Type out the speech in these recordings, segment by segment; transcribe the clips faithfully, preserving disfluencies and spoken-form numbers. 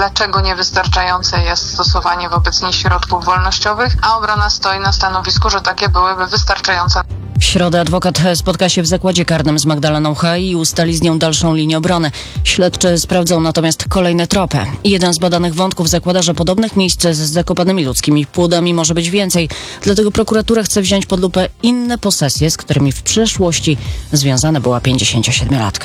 dlaczego niewystarczające jest stosowanie wobec nich środków wolnościowych, a obrona stoi na stanowisku, że takie byłyby wystarczające. W środę adwokat spotka się w zakładzie karnym z Magdaleną H. i ustali z nią dalszą linię obrony. Śledczy sprawdzą natomiast kolejne tropy. Jeden z badanych wątków zakłada, że podobnych miejsc z zakopanymi ludzkimi płodami może być więcej. Dlatego prokuratura chce wziąć pod lupę inne posesje, z którymi w przeszłości związana była pięćdziesięciosiedmiolatka.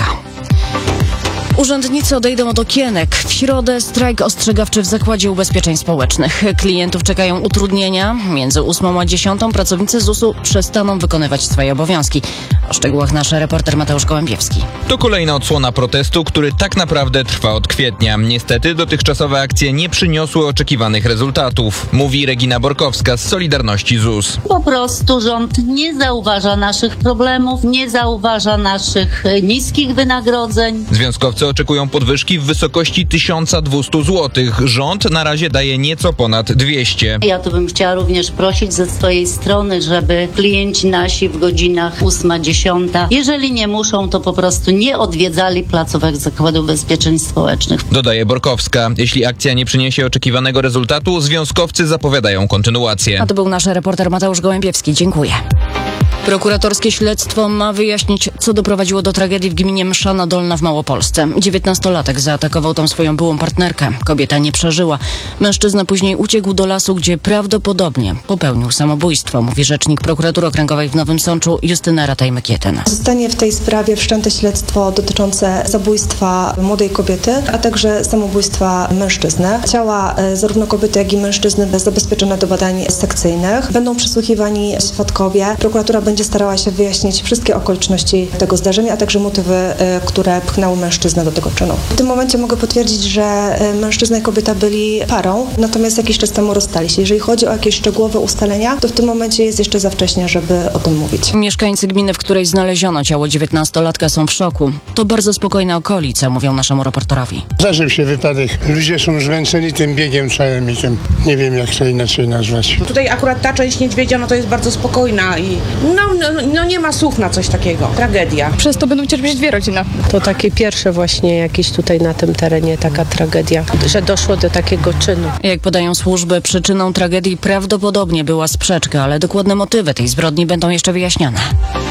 Urzędnicy odejdą od okienek. W środę strajk ostrzegawczy w Zakładzie Ubezpieczeń Społecznych. Klientów czekają utrudnienia. Między ósmą a dziesiątą pracownicy Z U S-u przestaną wykonywać swoje obowiązki. O szczegółach nasz reporter Mateusz Gołębiewski. To kolejna odsłona protestu, który tak naprawdę trwa od kwietnia. Niestety dotychczasowe akcje nie przyniosły oczekiwanych rezultatów, mówi Regina Borkowska z Solidarności Z U S. Po prostu rząd nie zauważa naszych problemów, nie zauważa naszych niskich wynagrodzeń. Związkowcy oczekują podwyżki w wysokości tysiąc dwieście złotych. Rząd na razie daje nieco ponad dwieście. Ja tu bym chciała również prosić ze swojej strony, żeby klienci nasi w godzinach ósma dziesiąta, jeżeli nie muszą, to po prostu nie odwiedzali placówek Zakładu Ubezpieczeń Społecznych. Dodaje Borkowska. Jeśli akcja nie przyniesie oczekiwanego rezultatu, związkowcy zapowiadają kontynuację. A to był nasz reporter Mateusz Gołębiewski. Dziękuję. Prokuratorskie śledztwo ma wyjaśnić, co doprowadziło do tragedii w gminie Mszana Dolna w Małopolsce. dziewiętnastolatek zaatakował tam swoją byłą partnerkę. Kobieta nie przeżyła. Mężczyzna później uciekł do lasu, gdzie prawdopodobnie popełnił samobójstwo, mówi rzecznik prokuratury okręgowej w Nowym Sączu Justyna Rataj-Mykieten. Zostanie w tej sprawie wszczęte śledztwo dotyczące zabójstwa młodej kobiety, a także samobójstwa mężczyzny. Ciała zarówno kobiety, jak i mężczyzny zabezpieczone do badań sekcyjnych. Będą przesłuchiwani świadkowie. Prokuratura będzie starała się wyjaśnić wszystkie okoliczności tego zdarzenia, a także motywy, które pchnęły mężczyznę do tego czynu. W tym momencie mogę potwierdzić, że mężczyzna i kobieta byli parą, natomiast jakiś czas temu rozstali się. Jeżeli chodzi o jakieś szczegółowe ustalenia, to w tym momencie jest jeszcze za wcześnie, żeby o tym mówić. Mieszkańcy gminy, w której znaleziono ciało dziewiętnastolatka, są w szoku. To bardzo spokojna okolica, mówią naszemu reporterowi. Zdarzył się wypadek. Ludzie są zmęczeni tym biegiem całym i tym, nie wiem jak to inaczej nazwać. Tutaj akurat ta część Niedźwiedzia, no to jest bardzo spokojna i no, no, no nie ma słów na coś takiego. Tragedia. Przez to będą cierpieć dwie rodziny. To takie pierwsze właśnie jakieś tutaj na tym terenie taka tragedia, że doszło do takiego czynu. Jak podają służby, przyczyną tragedii prawdopodobnie była sprzeczka, ale dokładne motywy tej zbrodni będą jeszcze wyjaśnione.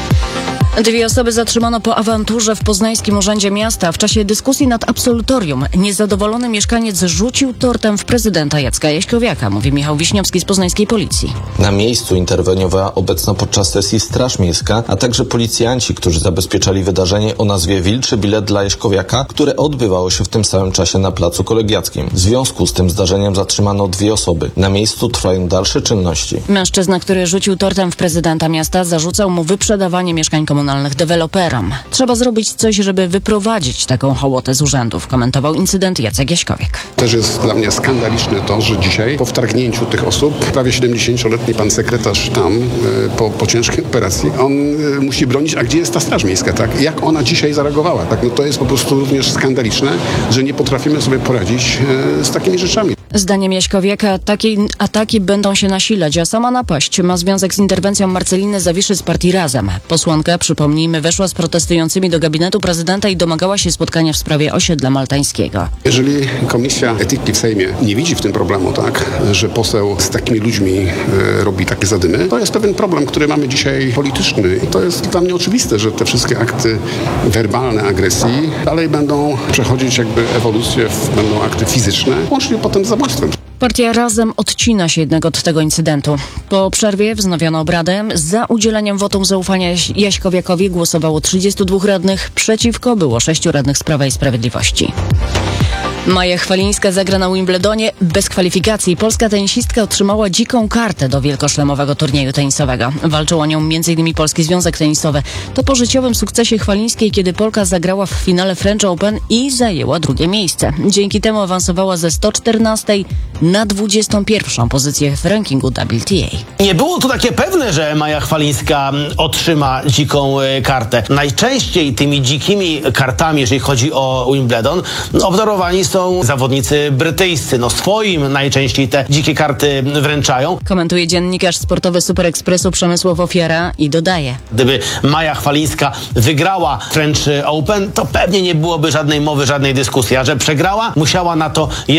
Dwie osoby zatrzymano po awanturze w Poznańskim Urzędzie Miasta. W czasie dyskusji nad absolutorium niezadowolony mieszkaniec rzucił tortem w prezydenta Jacka Jaśkowiaka, mówi Michał Wiśniowski z poznańskiej policji. Na miejscu interweniowała obecna podczas sesji Straż Miejska, a także policjanci, którzy zabezpieczali wydarzenie o nazwie Wilczy Bilet dla Jaśkowiaka, które odbywało się w tym samym czasie na Placu Kolegiackim. W związku z tym zdarzeniem zatrzymano dwie osoby. Na miejscu trwają dalsze czynności. Mężczyzna, który rzucił tortem w prezydenta miasta, zarzucał mu wyprzedawanie mieszkań komunalnych deweloperom. Trzeba zrobić coś, żeby wyprowadzić taką hołotę z urzędów, komentował incydent Jacek Jaśkowiak. Też jest dla mnie skandaliczne to, że dzisiaj po wtargnięciu tych osób, prawie siedemdziesięcioletni pan sekretarz tam po, po ciężkiej operacji, on musi bronić, a gdzie jest ta Straż Miejska, tak? Jak ona dzisiaj zareagowała, tak? No to jest po prostu również skandaliczne, że nie potrafimy sobie poradzić z takimi rzeczami. Zdaniem Jaśkowiaka takie ataki będą się nasilać, a sama napaść ma związek z interwencją Marceliny Zawiszy z partii Razem. Posłanka, przypomnijmy, weszła z protestującymi do gabinetu prezydenta i domagała się spotkania w sprawie osiedla maltańskiego. Jeżeli Komisja Etyki w Sejmie nie widzi w tym problemu, tak, że poseł z takimi ludźmi e, robi takie zadymy, to jest pewien problem, który mamy dzisiaj polityczny. I to jest dla mnie oczywiste, że te wszystkie akty werbalne agresji dalej będą przechodzić jakby ewolucję, w, będą akty fizyczne, łącznie potem z zabójstwem. Partia Razem odcina się jednak od tego incydentu. Po przerwie wznowiono obradę. Za udzieleniem wotum zaufania Jaśkowiakowi głosowało trzydziestu dwóch radnych, przeciwko było sześciu radnych z Prawa i Sprawiedliwości. Maja Chwalińska zagra na Wimbledonie bez kwalifikacji. Polska tenisistka otrzymała dziką kartę do wielkoszlemowego turnieju tenisowego. Walczył o nią między innymi Polski Związek Tenisowy. To po życiowym sukcesie Chwalińskiej, kiedy Polka zagrała w finale French Open i zajęła drugie miejsce. Dzięki temu awansowała ze sto czternastej na dwudziestą pierwszą pozycję w rankingu W T A. Nie było to takie pewne, że Maja Chwalińska otrzyma dziką kartę. Najczęściej tymi dzikimi kartami, jeżeli chodzi o Wimbledon, obdarowani są zawodnicy brytyjscy. No swoim najczęściej te dzikie karty wręczają. Komentuje dziennikarz sportowy Super Expressu Przemysław Ofiara i dodaje: Gdyby Maja Chwalińska wygrała French Open, to pewnie nie byłoby żadnej mowy, żadnej dyskusji, a że przegrała, musiała na to